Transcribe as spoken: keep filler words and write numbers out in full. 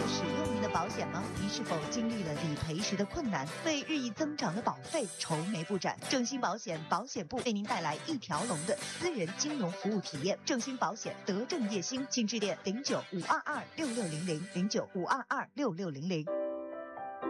使用您的保险吗？您是否经历了理赔时的困难，为日益增长的保费愁眉不展？正兴保险保险部为您带来一条龙的私人金融服务体验。正兴保险德政叶兴，请致电零九五二二六六零零零九五二二六六零零。